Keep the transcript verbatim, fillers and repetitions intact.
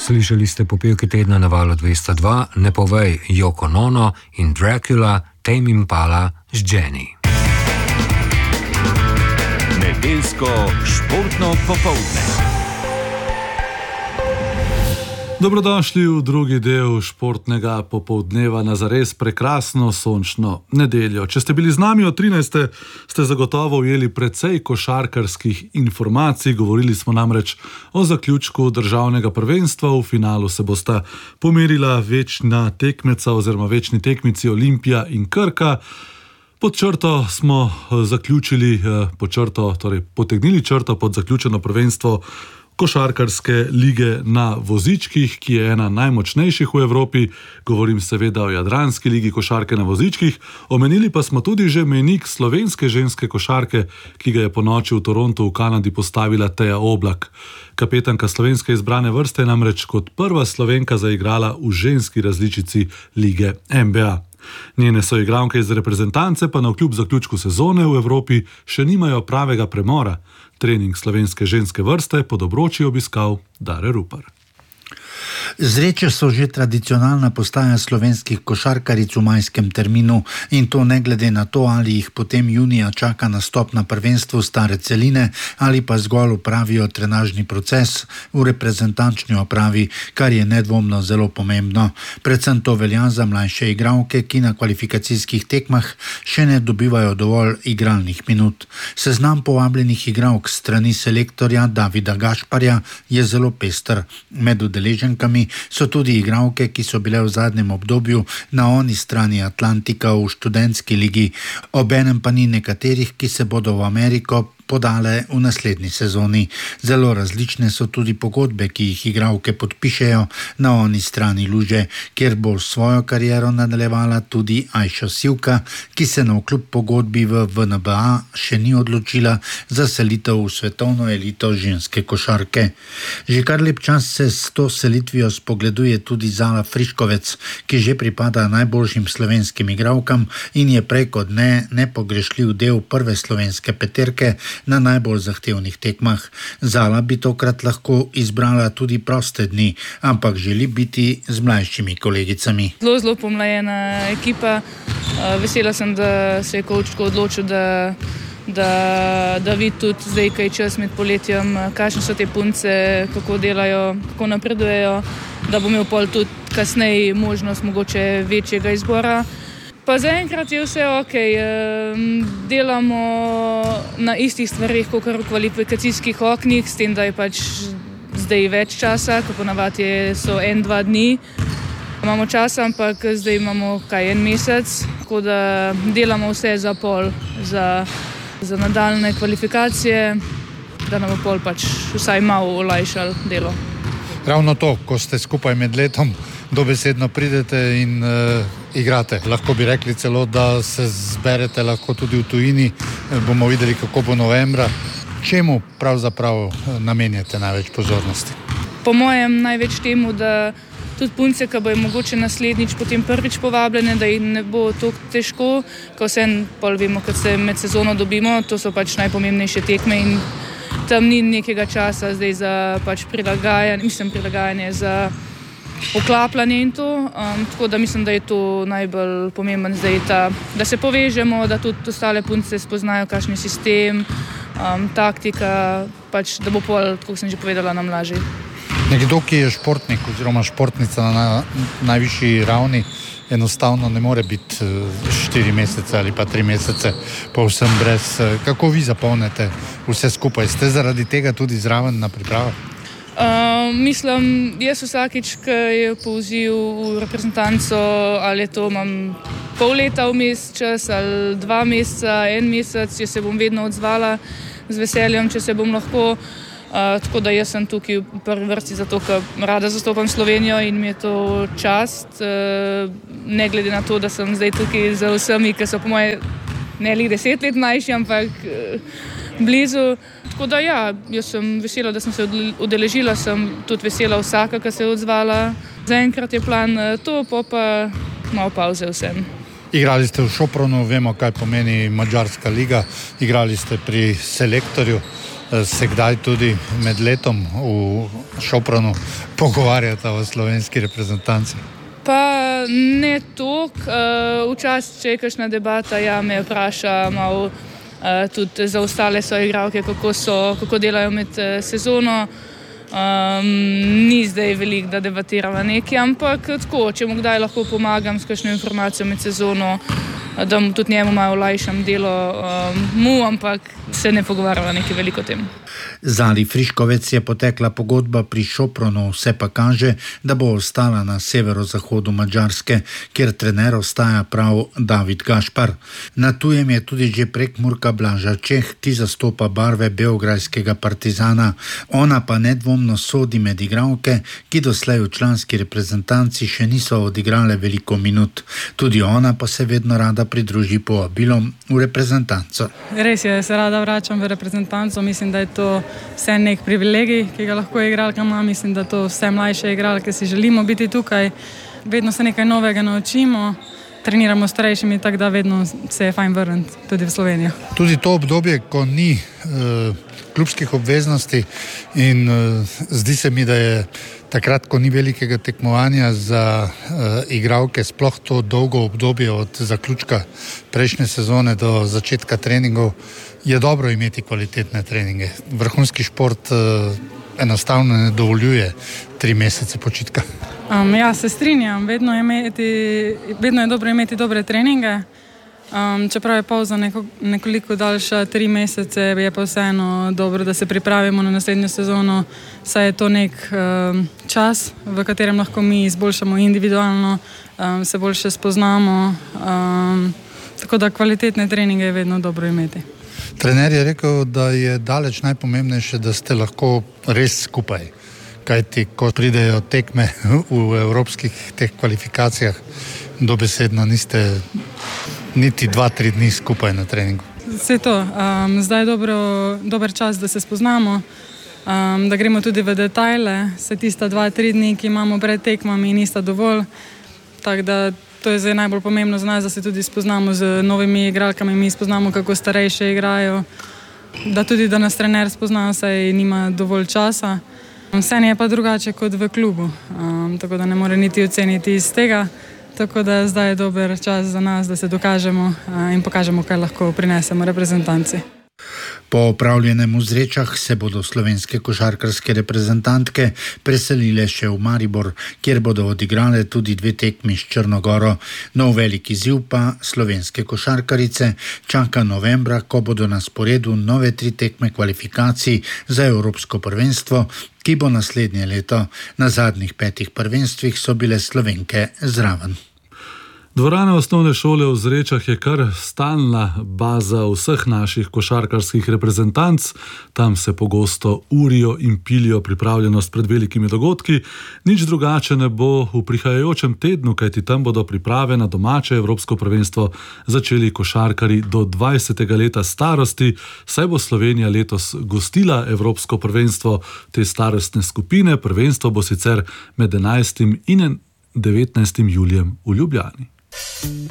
Slišali ste popevke tedna na valu dvesto dva, Ne povej, Yoko Ono in Dracula, Tame Impala z Jenny. Nedeljsko športno popoldne. Dobrodošli v drugi del športnega popoldneva na zares prekrasno sončno nedeljo. Če ste bili z nami od trinajste, ste zagotovo ujeli precej košarkarskih informacij. Govorili smo namreč o zaključku državnega prvenstva. V finalu se bosta pomerila večna tekmeca oziroma večni tekmici Olimpija in Krka. Pod črto smo zaključili, pod črto, torej potegnili črto pod zaključeno prvenstvo košarkarske lige na vozičkih, ki je ena najmočnejših v Evropi. Govorim seveda o Jadranski ligi košarke na vozičkih. Omenili pa smo tudi že mejnik slovenske ženske košarke, ki ga je ponoči v Torontu v Kanadi postavila Teja Oblak. Kapetanka slovenske izbrane vrste je namreč kot prva Slovenka zaigrala v ženski različici lige N B A. Njene soigralke iz reprezentance pa navkljub zaključku sezone v Evropi še nimajo pravega premora. Trening slovenske ženske vrste pod obroči obiskal Dare Rupar. Zreče so že tradicionalna postaja slovenskih košarkaric v majskem terminu in to ne glede na to, ali jih potem junija čaka nastop na prvenstvu stare celine ali pa zgolj opravijo trenažni proces v reprezentančni opravi, kar je nedvomno zelo pomembno. Predvsem to velja za mlajše igralke, ki na kvalifikacijskih tekmah še ne dobivajo dovolj igralnih minut. Seznam povabljenih igralk strani selektorja Davida Gašparja je zelo pester. Med udeleženkami so tudi igralke, ki so bile v zadnjem obdobju na oni strani Atlantika v študentski ligi, obenem pa ni nekaterih, ki se bodo v Ameriko podale v naslednji sezoni. Zelo različne so tudi pogodbe, ki jih igralke podpišejo na oni strani luže, kjer bo svojo kariero nadaljevala tudi Ajša Sivka, ki se navkljub pogodbi v V N B A še ni odločila za selitev v svetovno elito ženske košarke. Že kar lep čas se s to selitvijo spogleduje tudi Zala Friškovec, ki že pripada najboljšim slovenskim igralkam in je prej kot ne nepogrešljiv del prve slovenske peterke na najbolj zahtevnih tekmah. Zala bi tokrat lahko izbrala tudi proste dni, ampak želi biti z mlajšimi kolegicami. Zelo, zelo pomlajena ekipa. Vesela sem, da se je coach odločil, da, da, da vidi tudi zdaj, kaj čas med poletjem, kakšne so te punce, kako delajo, kako napredujejo, da bo imel pol tudi kasneje možnost mogoče večjega izbora. Pa zaenkrat je vse ok, delamo na istih stvarih, kot v kvalifikacijskih oknih, s tem, da je pač zdaj več časa, ko ponavadi so en, dva dni. Imamo čas, ampak zdaj imamo kaj en mesec, tako da delamo vse za pol, za, za nadaljne kvalifikacije, da nam bo pol pač vsaj malo olajšal delo. Ravno to, ko ste skupaj med letom, dobesedno pridete in uh, igrate. Lahko bi rekli celo, da se zberete lahko tudi v tujini. Bomo videli, kako bo novembra. Čemu pravzaprav namenjate največ pozornosti? Po mojem največ temu, da tudi punce, ki bojo mogoče naslednjič potem prvič povabljene, da jih ne bo toliko težko, ko vse pol vemo, kad se med sezono dobimo, to so pač najpomembnejše tekme in tam ni nekega časa zdaj za pač prilagajanje, mislim prilagajanje za oklapljanje in to, um, tako da mislim, da je to najbolj pomemben zdaj ta, da se povežemo, da tudi ostale punce spoznajo, kakšen je sistem, um, taktika, pač da bo pol, tako sem že povedala, nam lažje. Nekdo, ki je športnik oziroma športnica na najvišji ravni, enostavno ne more biti štiri mesece ali pa tri mesece povsem brez. Kako vi zapolnite vse skupaj? Ste zaradi tega tudi zraven na pripravah? Uh, mislim, jaz vsakič, ki je povzil v reprezentanco, ali je to imam pol leta vmes čas ali dva meseca, en mesec, jaz se bom vedno odzvala z veseljem, če se bom lahko. Uh, tako da jaz sem tukaj v prvi vrsti zato, ker rada zastopam Slovenijo in mi je to čast, uh, ne glede na to, da sem zdaj tukaj z vsemi, ki so po moje ne le deset let mlajši, ampak uh, blizu. Tako da ja, jaz sem vesela, da sem se udeležila, sem tudi vesela vsaka, ki se je odzvala. Zaenkrat je plan to, pa pa malo pauze vsem. Igrali ste v Šopronu, vemo, kaj pomeni Madžarska liga, igrali ste pri selektorju. se kdaj tudi med letom v Šopronu pogovarjata o slovenski reprezentanci? Pa ne toliko, včasih, če je kakšna debata, ja, me vpraša malo tudi za ostale svoje igralke, kako so, kako delajo med sezono. Um, ni zdaj veliko, da debatirava nekaj, ampak tako, če mu kdaj lahko pomagam s kakšno informacijo med sezono, da mu tudi njemu malo olajšam delo, um, mu, ampak se ne pogovarjava nekaj veliko o tem. Za Ali Friškovec je potekla pogodba pri Šopronu, vse pa kaže, da bo ostala na severozahodu Madžarske, kjer trener ostaja prav David Gašpar. Na tujem je tudi že Prekmurka Blaža Čeh, ki zastopa barve beograjskega Partizana. Ona pa nedvomno sodi med igralke, ki doslej v članski reprezentanci še niso odigrale veliko minut. Tudi ona pa se vedno rada pridruži povabilom v reprezentanco. Res je, se rada vračam v reprezentanco, mislim, da je to vse nek privilegij, ki ga lahko igralka ima. Mislim, da to vse mlajše igralke si želimo biti tukaj. Vedno se nekaj novega naučimo, treniramo s starejšimi, tako da vedno se je fajn vrniti tudi v Slovenijo. Tudi to obdobje, ko ni uh, klubskih obveznosti in uh, zdi se mi, da je takrat, ko ni velikega tekmovanja za uh, igralke, sploh to dolgo obdobje od zaključka prejšnje sezone do začetka treningov, je dobro imeti kvalitetne treninge. Vrhunski šport uh, enostavno ne dovoljuje tri mesece počitka. Um, ja, se strinjam. Vedno je, imeti, vedno je dobro imeti dobre treninge. Um, čeprav je pauza neko, nekoliko daljša, tri mesece, je pa vseeno dobro, da se pripravimo na naslednjo sezono, saj je to nek um, čas, v katerem lahko mi izboljšamo individualno, um, se boljše spoznamo. Um, tako da kvalitetne treninge je vedno dobro imeti. Trener je rekel, da je daleč najpomembnejše, da ste lahko res skupaj. Kajti, ko pridejo tekme v evropskih teh kvalifikacijah, dobesedno niste niti dva, tri dni skupaj na treningu. Vse to. Um, zdaj je dobro, dober čas, da se spoznamo, um, da gremo tudi v detajle. Se tista dva, tri dni, ki imamo pred tekmami, nista dovolj. Tako da to je zdaj najbolj pomembno za nas, da se tudi spoznamo z novimi igralkami, mi spoznamo, kako starejše igrajo, da tudi, da nas trener spozna, saj nima dovolj časa. Vse je pa drugače kot v klubu, um, tako da ne more niti oceniti iz tega. Tako da zdaj je dober čas za nas, da se dokažemo uh, in pokažemo, kaj lahko prinesemo reprezentanci. Po opravljenem v Zrečah se bodo slovenske košarkarske reprezentantke preselile še v Maribor, kjer bodo odigrale tudi dve tekmi s Črnogoro. Nov veliki izziv pa slovenske košarkarice čaka novembra, ko bodo na sporedu nove tri tekme kvalifikacij za Evropsko prvenstvo, ki bo naslednje leto. Na zadnjih petih prvenstvih so bile Slovenke zraven. Dvorana osnovne šole v Zrečah je kar stalna baza vseh naših košarkarskih reprezentanc. Tam se pogosto urijo in pilijo pripravljenost pred velikimi dogodki. Nič drugače ne bo v prihajajočem tednu, kajti tam bodo priprave na domače Evropsko prvenstvo začeli košarkari do dvajsetega leta starosti, saj bo Slovenija letos gostila Evropsko prvenstvo te starostne skupine. Prvenstvo bo sicer med enajstim in devetnajstim julijem v Ljubljani.